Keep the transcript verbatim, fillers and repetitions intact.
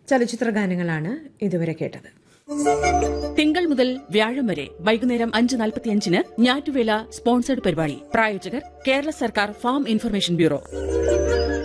ചലച്ചിത്ര ഗാനങ്ങളാണ് ഇതുവരെ കേട്ടത്. തിങ്കൾ മുതൽ വ്യാഴം വരെ വൈകുന്നേരം അഞ്ച് നാൽപ്പത്തിയഞ്ചിന് ഞാറ്റുവേല സ്പോൺസേഡ് പരിപാടി. പ്രായോജകർ കേരള സർക്കാർ ഫാം ഇൻഫർമേഷൻ ബ്യൂറോ.